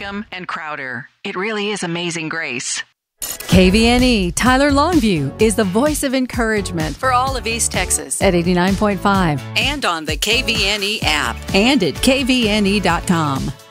Whigham, and Crowder. It really is Amazing Grace. KVNE Tyler Longview is the voice of encouragement for all of East Texas at 89.5 and on the KVNE app and at kvne.com.